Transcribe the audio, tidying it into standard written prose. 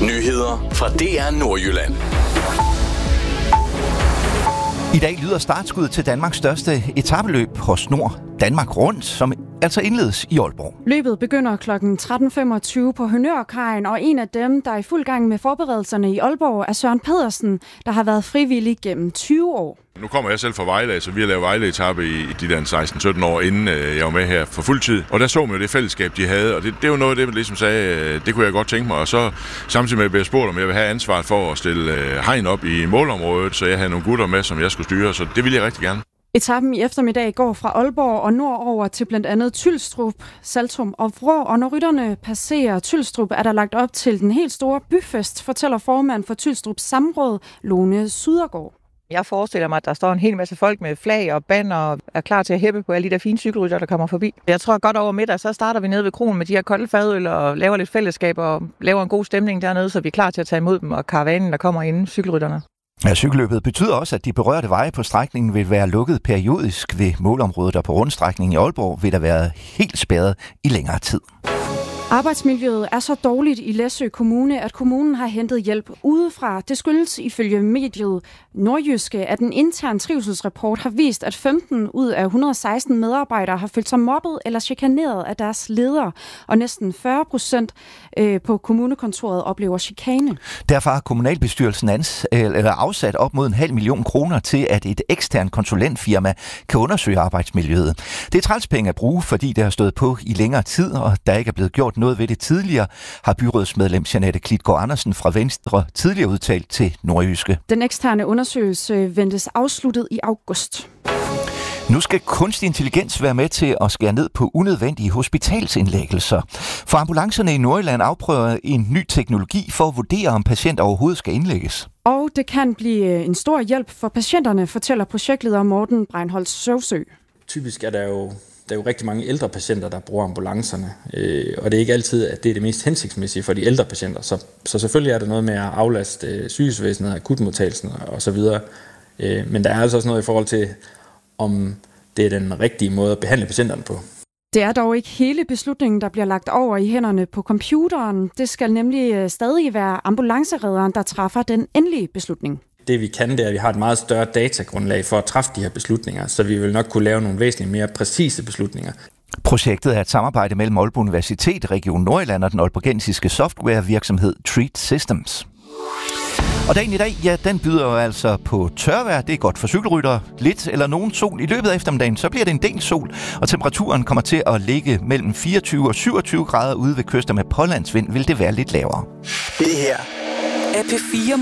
Nyheder fra DR Nordjylland. I dag lyder startskuddet til Danmarks største etapeløb PostNord Danmark Rundt, som altså indledes i Aalborg. Løbet begynder kl. 13.25 på Honnørkajen, og en af dem, der er i fuld gang med forberedelserne i Aalborg, er Søren Pedersen, der har været frivillig gennem 20 år. Nu kommer jeg selv fra Vejle, så vi har lavet Vejle-etape i de der 16-17 år, inden jeg var med her for fuld tid. Og der så man jo det fællesskab, de havde, og det er jo noget af det, man ligesom sagde, det kunne jeg godt tænke mig. Og så samtidig med at jeg spurgte, om jeg vil have ansvaret for at stille hegn op i målområdet, så jeg havde nogle gutter med, som jeg skulle styre, så det ville jeg rigtig gerne. Etappen i eftermiddag går fra Aalborg og nordover til blandt andet Tylstrup, Saltum og Vrå, og når rytterne passerer Tylstrup, er der lagt op til den helt store byfest, fortæller formand for Tylstrups Samråd, Lone Sydergaard. Jeg forestiller mig, at der står en hel masse folk med flag og banner og er klar til at hæppe på alle de der fine cykelrytter, der kommer forbi. Jeg tror godt over middag, så starter vi nede ved kronen med de her kolde fadøl og laver lidt fællesskab og laver en god stemning dernede, så vi er klar til at tage imod dem og karavanen, der kommer inden cykelrytterne. Ja, cykelløbet betyder også, at de berørte veje på strækningen vil være lukket periodisk ved målområdet, og på rundstrækningen i Aalborg vil der være helt spærret i længere tid. Arbejdsmiljøet er så dårligt i Læsø Kommune, at kommunen har hentet hjælp udefra. Det skyldes ifølge mediet Nordjyske, at en intern trivselsrapport har vist, at 15 ud af 116 medarbejdere har følt sig mobbet eller chikaneret af deres ledere, og næsten 40% på kommunekontoret oplever chikane. Derfor har kommunalbestyrelsen afsat op mod 500.000 kroner til, at et ekstern konsulentfirma kan undersøge arbejdsmiljøet. Det er trælspenge at bruge, fordi det har stået på i længere tid, og der ikke er blevet gjort noget ved det tidligere, har byrådsmedlem Jeanette Klitgaard Andersen fra Venstre tidligere udtalt til Nordjyske. Den eksterne undersøgelse ventes afsluttet i august. Nu skal kunstig intelligens være med til at skære ned på unødvendige hospitalsindlæggelser. For ambulancerne i Nordjylland afprøver en ny teknologi for at vurdere, om patienter overhovedet skal indlægges. Og det kan blive en stor hjælp for patienterne, fortæller projektleder Morten Breinholt Søvsø. Typisk er der jo rigtig mange ældre patienter, der bruger ambulancerne, og det er ikke altid, at det er det mest hensigtsmæssige for de ældre patienter. Så selvfølgelig er der noget med at aflaste sygehusvæsenet, akutmodtagelsen osv., men der er altså også noget i forhold til, om det er den rigtige måde at behandle patienterne på. Det er dog ikke hele beslutningen, der bliver lagt over i hænderne på computeren. Det skal nemlig stadig være ambulanceredderen, der træffer den endelige beslutning. Det vi kan, det er, at vi har et meget større datagrundlag for at træffe de her beslutninger, så vi vil nok kunne lave nogle væsentligt mere præcise beslutninger. Projektet er et samarbejde mellem Aalborg Universitet, Region Nordjylland og den aalborgensiske softwarevirksomhed Treat Systems. Og dagen i dag, ja, den byder jo altså på tørvejr. Det er godt for cykelryttere. Lidt eller nogen sol. I løbet af eftermiddagen, så bliver det en del sol, og temperaturen kommer til at ligge mellem 24 og 27 grader ude ved kyster med pålandsvind, vil det være lidt lavere. Det her er P4